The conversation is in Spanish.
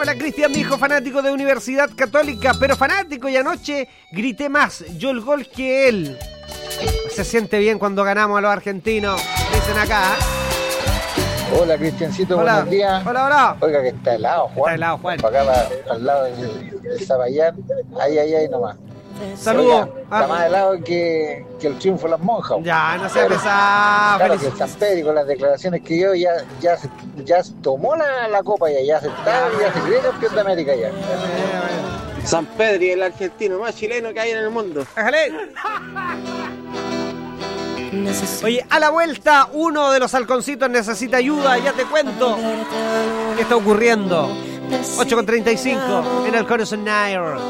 Hola Cristian, mi hijo fanático de Universidad Católica, pero fanático, y anoche grité más yo el gol que él. Se siente bien cuando ganamos a los argentinos, dicen acá. Hola Cristiancito, Hola. buenos días. Hola. Oiga que está helado, Juan. Está helado, Juan. Para acá, al lado del Zapallán. Ahí nomás. Saludos. Está más helado que el triunfo de las monjas. Ya, no se pesado. Claro que el San Pedro, con las declaraciones que dio, ya tomó la copa ya se está, ya se cree campeón de América ya. San Pedro, el argentino más chileno que hay en el mundo. ¡Déjale! Oye, a la vuelta, uno de los halconcitos necesita ayuda, ya te cuento qué está ocurriendo. 8:35 en el Corazon Nair.